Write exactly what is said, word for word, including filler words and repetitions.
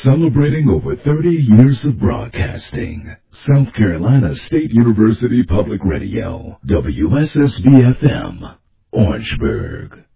Celebrating over thirty years of broadcasting. South Carolina State University Public Radio, W S S B F M, Orangeburg.